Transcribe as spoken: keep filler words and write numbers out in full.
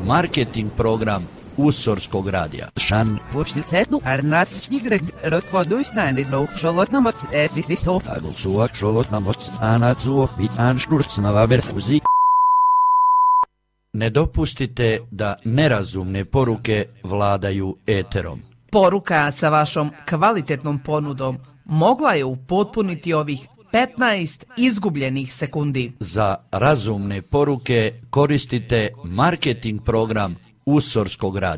marketing program Usorskog radija. Šan. Počnicetu arnatsnigre rotvoduisnani no šolotnamoc edisov. Agulsuak šolotnamoc anacuo vitan škurcnava berfuzi. Ne dopustite da nerazumne poruke vladaju eterom. Poruka sa vašom kvalitetnom ponudom mogla je upotpuniti ovih petnaest izgubljenih sekundi. Za razumne poruke koristite marketing program Usorskog radija.